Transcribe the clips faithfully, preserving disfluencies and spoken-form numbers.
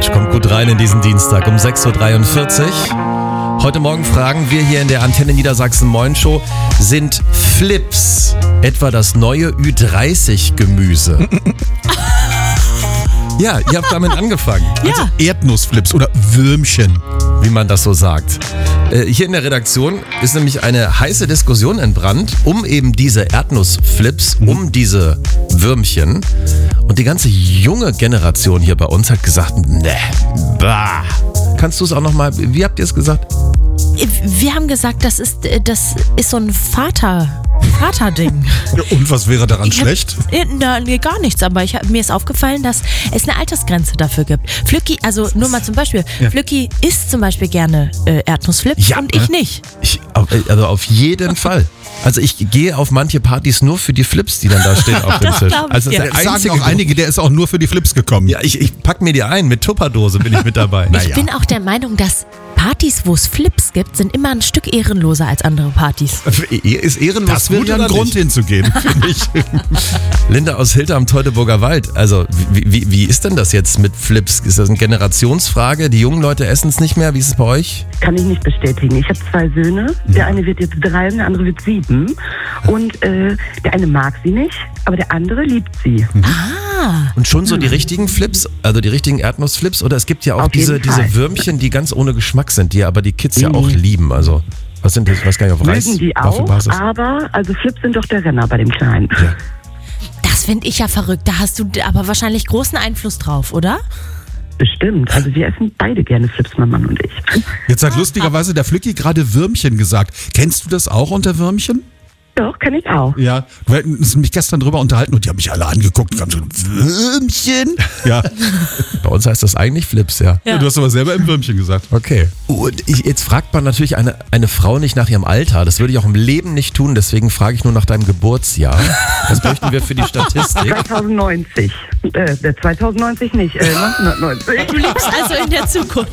Mensch, kommt gut rein in diesen Dienstag um sechs Uhr dreiundvierzig. Heute Morgen fragen wir hier in der Antenne Niedersachsen Moin Show, sind Flips etwa das neue Ü dreißig Gemüse? Ja, ihr habt damit angefangen. Ja. Also Erdnussflips oder Würmchen. Wie man das so sagt. Äh, hier in der Redaktion ist nämlich eine heiße Diskussion entbrannt um eben diese Erdnussflips, um diese Würmchen. Und die ganze junge Generation hier bei uns hat gesagt, ne, bah. Kannst du es auch nochmal, wie habt ihr es gesagt? Wir haben gesagt, das ist, das ist so ein Vater, Vaterding. Ja, und was wäre daran Ich hab- schlecht? Äh, Na, nee, gar nichts, aber ich, hab- mir ist aufgefallen, dass es eine Altersgrenze dafür gibt. Flücki, also nur mal zum Beispiel, Ja. Flücki isst zum Beispiel gerne äh, Erdnussflips Ja, und ich ne? nicht. Ich, auf- also auf jeden Fall. Also ich gehe auf manche Partys nur für die Flips, die dann da stehen auf dem Das Tisch. glaub ich Also das dir. ist der Sagen einzige auch Grund. einige, der ist auch nur für die Flips gekommen. Ja, ich, ich pack mir die ein, mit Tupperdose bin ich mit dabei. Ich bin auch der Meinung, dass Partys, wo es Flips gibt, sind immer ein Stück ehrenloser als andere Partys. Ist ehrenlos Das wäre gut ja ein oder Grund nicht? hinzugehen, finde ich. Linda aus Hilter am Teutoburger Wald. Also wie, wie, wie ist denn das jetzt mit Flips? Ist das eine Generationsfrage? Die jungen Leute essen es nicht mehr? Wie ist es bei euch? Kann ich nicht bestätigen. Ich habe zwei Söhne. Der eine wird jetzt drei und der andere wird sieben. Und äh, der eine mag sie nicht, aber der andere liebt sie. Ah, Und schon so die richtigen Flips, also die richtigen Erdnussflips? Oder es gibt ja auch Auf diese, jeden Fall. diese Würmchen, die ganz ohne Geschmack sind, die aber die Kids ja Mhm. auch lieben. Also was sind das? Ich weiß gar nicht, auf Reis, Mögen die auch, Waffelbasis? aber also Flips sind doch der Renner bei dem Kleinen. Ja. das finde ich ja verrückt. Da hast du aber wahrscheinlich großen Einfluss drauf, oder? Bestimmt. Also wir essen beide gerne Flips, mein Mann und ich. Jetzt hat lustigerweise der Flücki gerade Würmchen gesagt. Kennst du das auch unter Würmchen? Doch, kann ich auch. Ja. Wir hatten uns mich gestern drüber unterhalten und die haben mich alle angeguckt und haben so, Würmchen? Ja. Bei uns heißt das eigentlich Flips, ja. Ja. Du hast aber selber im Würmchen gesagt. Okay. Und ich, jetzt fragt man natürlich eine, eine Frau nicht nach ihrem Alter. Das würde ich auch im Leben nicht tun. Deswegen frage ich nur nach deinem Geburtsjahr. Das bräuchten wir für die Statistik. zweitausendneunzig. Äh, der zweitausendneunzig nicht, äh, neunzehnhundertneunzig. Du lebst also in der Zukunft.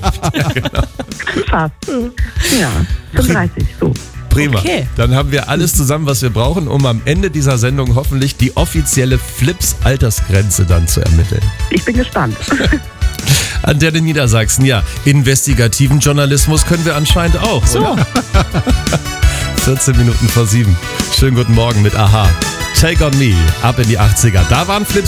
Fast. Ja, fünfunddreißig, so. Prima. Okay. Dann haben wir alles zusammen, was wir brauchen, um am Ende dieser Sendung hoffentlich die offizielle Flips-Altersgrenze dann zu ermitteln. Ich bin gespannt. Antenne Niedersachsen, ja. Investigativen Journalismus können wir anscheinend auch, So. oder? vierzehn Minuten vor sieben. Schönen guten Morgen mit Aha. Take on Me, ab in die achtziger. Da waren Flips